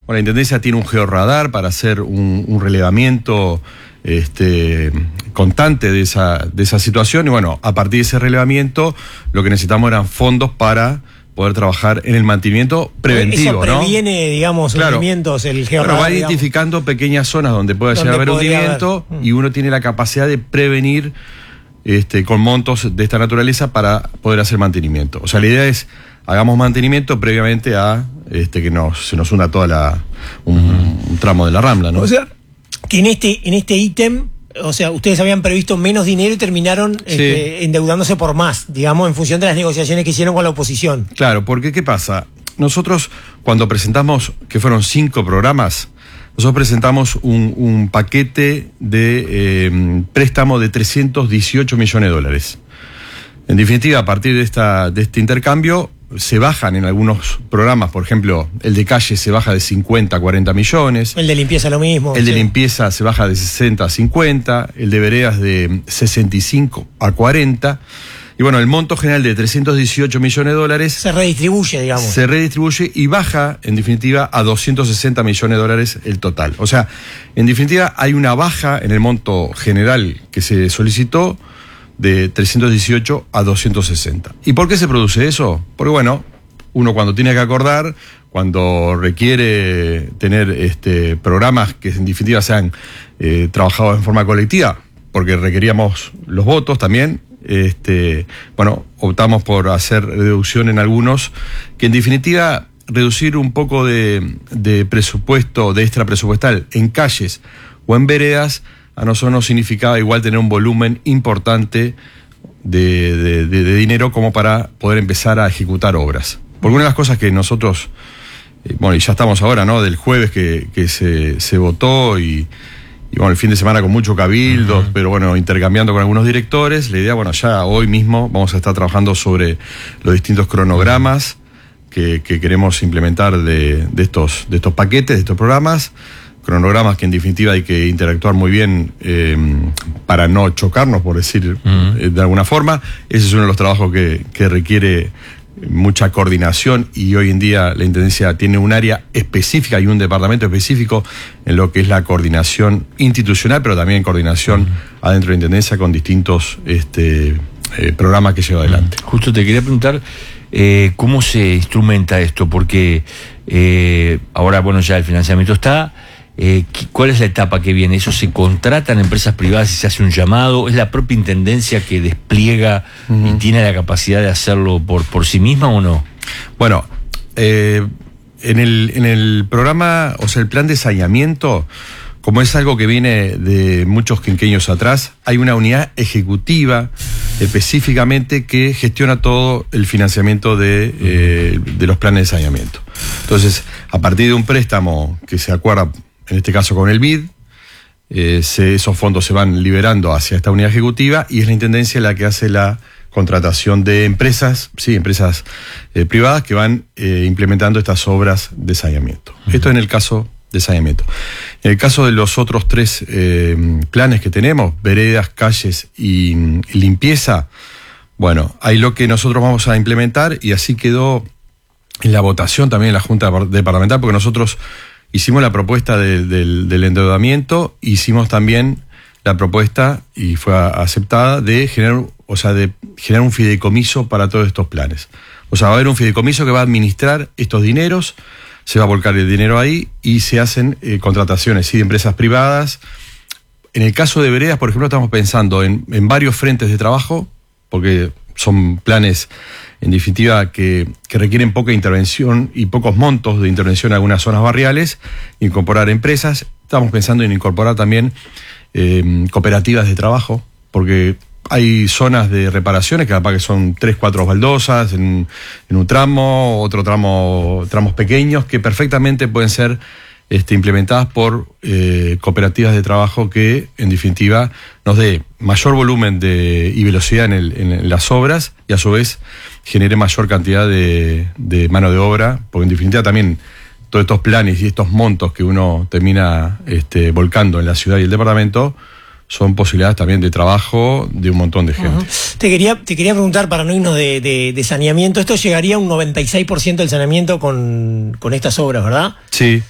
Bueno, la Intendencia tiene un georradar para hacer un relevamiento constante de esa situación, y bueno, a partir de ese relevamiento lo que necesitamos eran fondos para poder trabajar en el mantenimiento preventivo, eso previene, ¿no? Digamos, claro, hundimientos, el georradar. Pero va identificando pequeñas zonas donde puede llegar a haber hundimiento, y uno tiene la capacidad de prevenir con montos de esta naturaleza para poder hacer mantenimiento. O sea, la idea es, hagamos mantenimiento previamente a que se nos hunda toda un tramo de la Rambla, ¿no? O sea, que en este ítem, o sea, ustedes habían previsto menos dinero y terminaron endeudándose por más, digamos, en función de las negociaciones que hicieron con la oposición. Claro, porque ¿qué pasa? Nosotros, cuando presentamos, que fueron 5 programas, nosotros presentamos un paquete de préstamo de 318 millones de dólares. En definitiva, a partir de este intercambio, se bajan en algunos programas, por ejemplo, el de calle se baja de 50 a 40 millones. El de limpieza lo mismo. El de limpieza se baja de 60 a 50, el de veredas de 65 a 40. Y bueno, el monto general de 318 millones de dólares... Se redistribuye, digamos. Se redistribuye y baja, en definitiva, a 260 millones de dólares el total. O sea, en definitiva, hay una baja en el monto general que se solicitó de 318 a 260. ¿Y por qué se produce eso? Porque bueno, uno cuando tiene que acordar, cuando requiere tener programas que en definitiva sean trabajados en forma colectiva, porque requeríamos los votos también, bueno, optamos por hacer reducción en algunos, que en definitiva reducir un poco de presupuesto, de extra presupuestal en calles o en veredas, a nosotros nos significaba igual tener un volumen importante de dinero como para poder empezar a ejecutar obras. Porque una de las cosas que nosotros, bueno, y ya estamos ahora, ¿no? Del jueves que se votó y bueno, el fin de semana con mucho cabildo, pero bueno, intercambiando con algunos directores, la idea, bueno, ya hoy mismo vamos a estar trabajando sobre los distintos cronogramas que queremos implementar de estos paquetes, de estos programas. Cronogramas que en definitiva hay que interactuar muy bien para no chocarnos, por decir de alguna forma. Ese es uno de los trabajos que requiere mucha coordinación, y hoy en día la Intendencia tiene un área específica y un departamento específico en lo que es la coordinación institucional, pero también coordinación adentro de la Intendencia con distintos programas que lleva adelante. Justo te quería preguntar cómo se instrumenta esto, porque ahora, bueno, ya el financiamiento está. ¿Cuál es la etapa que viene? ¿Eso se contratan empresas privadas y se hace un llamado? ¿Es la propia Intendencia que despliega y tiene la capacidad de hacerlo por sí misma o no? Bueno, en el programa, o sea, el plan de saneamiento, como es algo que viene de muchos quinquenios atrás, hay una unidad ejecutiva específicamente que gestiona todo el financiamiento de los planes de saneamiento. Entonces, a partir de un préstamo que se acuerda, en este caso con el BID, esos fondos se van liberando hacia esta unidad ejecutiva, y es la Intendencia la que hace la contratación de empresas, empresas privadas que van implementando estas obras de saneamiento. Esto en el caso de saneamiento. En el caso de los otros 3 planes que tenemos, veredas, calles y limpieza, bueno, hay lo que nosotros vamos a implementar, y así quedó en la votación también en la Junta Departamental, porque nosotros hicimos la propuesta del endeudamiento, hicimos también la propuesta, y fue aceptada, de generar un fideicomiso para todos estos planes. O sea, va a haber un fideicomiso que va a administrar estos dineros, se va a volcar el dinero ahí, y se hacen contrataciones de empresas privadas. En el caso de veredas, por ejemplo, estamos pensando en varios frentes de trabajo, porque son planes, en definitiva, que requieren poca intervención y pocos montos de intervención en algunas zonas barriales, incorporar empresas. Estamos pensando en incorporar también cooperativas de trabajo, porque hay zonas de reparaciones que capaz que son 3, 4 baldosas en un tramo, otro tramos pequeños, que perfectamente pueden ser implementadas por cooperativas de trabajo, que en definitiva nos dé mayor volumen y velocidad en las obras, y a su vez genere mayor cantidad de mano de obra, porque en definitiva también todos estos planes y estos montos que uno termina volcando en la ciudad y el departamento son posibilidades también de trabajo de un montón de gente. Te quería preguntar, para no irnos de saneamiento, esto llegaría a un 96% del saneamiento con estas obras, ¿verdad? Sí.